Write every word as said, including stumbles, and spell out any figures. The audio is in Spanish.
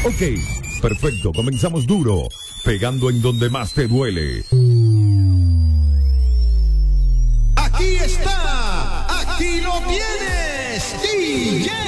Ok, perfecto, comenzamos duro, pegando en donde más te duele. Aquí está, aquí lo tienes, D J